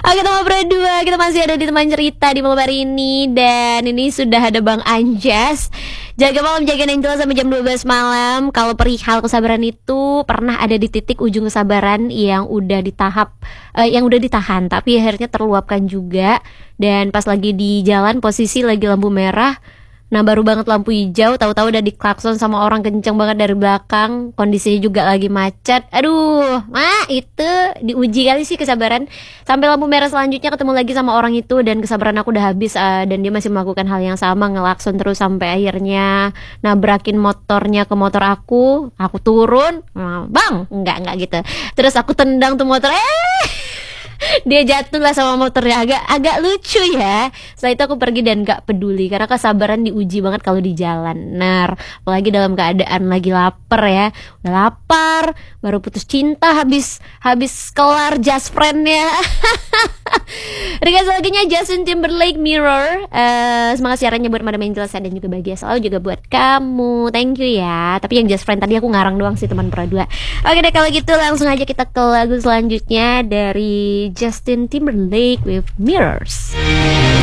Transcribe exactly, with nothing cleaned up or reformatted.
Oke teman berdua, kita masih ada di teman cerita di malam hari ini. Dan ini sudah ada Bang Anjas. Jaga malam, jaga Angel sampai jam dua belas malam. Kalau perihal kesabaran itu pernah ada di titik ujung kesabaran yang udah di tahap uh, yang udah ditahan, tapi akhirnya terluapkan juga. Dan pas lagi di jalan posisi lagi lampu merah, nah baru banget lampu hijau, tahu-tahu udah diklakson sama orang kenceng banget dari belakang. Kondisinya juga lagi macet. Aduh, mah itu diuji kali sih kesabaran. Sampai lampu merah selanjutnya ketemu lagi sama orang itu dan kesabaran aku udah habis, uh, dan dia masih melakukan hal yang sama, ngelakson terus sampai akhirnya nabrakin motornya ke motor aku. Aku turun, bang, enggak enggak gitu. Terus aku tendang tuh motor, eh dia jatuh lah sama motornya. Agak agak lucu ya. Setelah itu aku pergi dan gak peduli karena kesabaran diuji banget kalau di jalan. Nah, apalagi dalam keadaan lagi lapar ya. Udah lapar, baru putus cinta, habis habis kelar just friend-nya. Request selanjutnya Justin Timberlake, Mirror. uh, Semangat siarannya buat Madam Angel dan juga bahagia selalu juga buat kamu. Thank you ya. Tapi yang just friend tadi aku ngarang doang sih teman perdua. Oke deh kalau gitu langsung aja kita ke lagu selanjutnya dari Justin Timberlake with Mirrors.